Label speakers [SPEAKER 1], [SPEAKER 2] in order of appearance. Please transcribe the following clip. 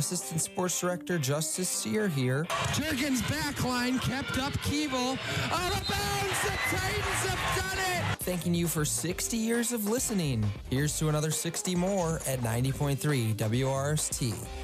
[SPEAKER 1] Assistant Sports Director Justice Sear here.
[SPEAKER 2] Jurgens backline kept up Keeble. Out of bounds, the Titans have done it!
[SPEAKER 1] Thanking you for 60 years of listening. Here's to another 60 more at 90.3 WRST.